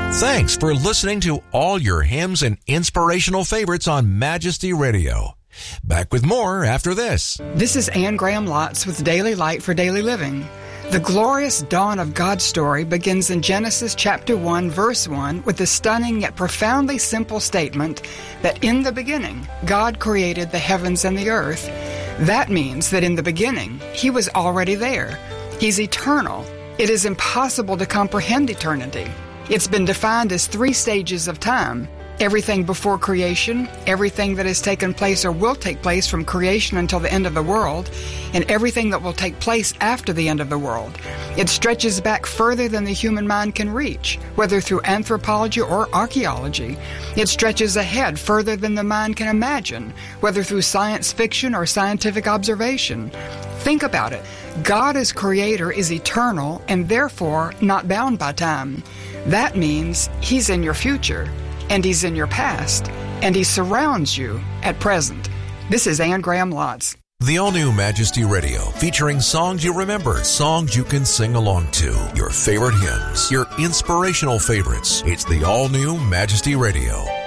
Thanks for listening to all your hymns and inspirational favorites on Majesty Radio. Back with more after this. This is Anne Graham Lotz with Daily Light for Daily Living. The glorious dawn of God's story begins in Genesis chapter 1, verse 1, with the stunning yet profoundly simple statement that in the beginning, God created the heavens and the earth. That means that in the beginning, He was already there. He's eternal. It is impossible to comprehend eternity. It's been defined as 3 stages of time. Everything before creation, everything that has taken place or will take place from creation until the end of the world, and everything that will take place after the end of the world. It stretches back further than the human mind can reach, whether through anthropology or archaeology. It stretches ahead further than the mind can imagine, whether through science fiction or scientific observation. Think about it. God as creator is eternal and therefore not bound by time. That means He's in your future, and He's in your past, and He surrounds you at present. This is Anne Graham Lotz. The all-new Majesty Radio, featuring songs you remember, songs you can sing along to, your favorite hymns, your inspirational favorites. It's the all-new Majesty Radio.